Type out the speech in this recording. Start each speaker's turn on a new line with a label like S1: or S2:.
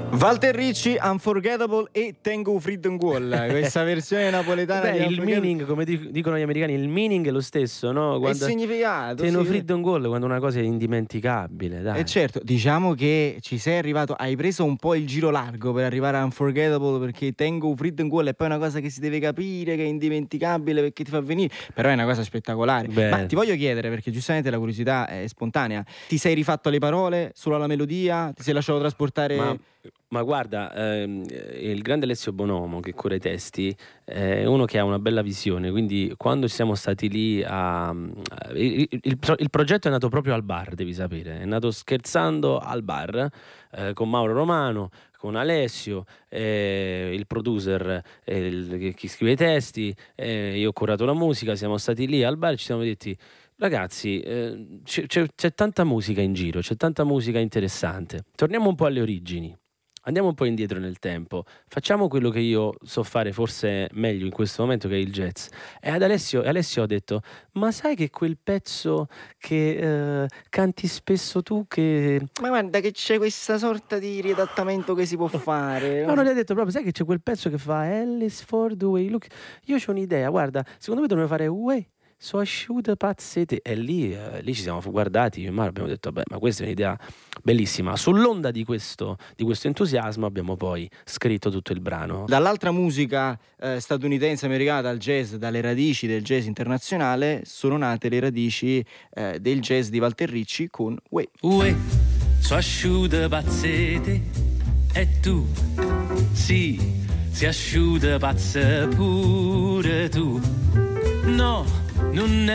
S1: Walter Ricci, Unforgettable e Tengo Freedom Wall, questa versione napoletana.
S2: Beh, il meaning, come dicono gli americani, il meaning è lo stesso, no?
S1: Il significato.
S2: Tengo
S1: sì.
S2: Freedom Wall quando una cosa è indimenticabile, dai.
S1: E certo, diciamo che ci sei arrivato, hai preso un po' il giro largo per arrivare a Unforgettable, perché Tengo Freedom Wall è poi una cosa che si deve capire, che è indimenticabile, perché ti fa venire, però è una cosa spettacolare.
S2: Beh.
S1: Ma ti voglio chiedere, perché giustamente la curiosità è spontanea, ti sei rifatto le parole, solo la melodia, ti sei lasciato trasportare?
S2: Ma guarda, il grande Alessio Bonomo, che cura i testi, è uno che ha una bella visione, quindi quando siamo stati lì il progetto è nato proprio al bar, devi sapere, è nato scherzando al bar, con Mauro Romano, con Alessio, il producer, chi scrive i testi, io ho curato la musica, siamo stati lì al bar e ci siamo detti: ragazzi, c'è tanta musica in giro, c'è tanta musica interessante, torniamo un po' alle origini. Andiamo un po' indietro nel tempo, facciamo quello che io so fare forse meglio in questo momento, che è il jazz. E ad Alessio ho detto: ma sai che quel pezzo che canti spesso tu, che...
S1: Ma guarda che c'è questa sorta di riadattamento che si può fare.
S2: No, non gli ha detto proprio: sai che c'è quel pezzo che fa Alice for the way, look. Io c'ho un'idea, guarda, secondo me dovremmo fare way. So asciutta pazzete. E lì ci siamo guardati io e Mario, abbiamo detto: beh, ma questa è un'idea bellissima. Sull'onda di questo entusiasmo abbiamo poi scritto tutto il brano.
S1: Dall'altra musica statunitense, americana, dal jazz, dalle radici del jazz internazionale, sono nate le radici del jazz di Walter Ricci con Uè.
S3: Uè, so asciutta pazzete e tu, sì, si asciutta pazza pure tu. No, non